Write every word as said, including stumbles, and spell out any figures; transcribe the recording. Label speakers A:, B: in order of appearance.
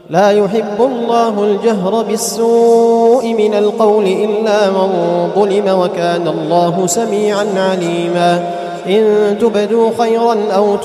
A: لا يحب الله الجهر بالسوء من القول إلا من ظلم وكان الله سميعا عليما إن تبدوا خيرا أو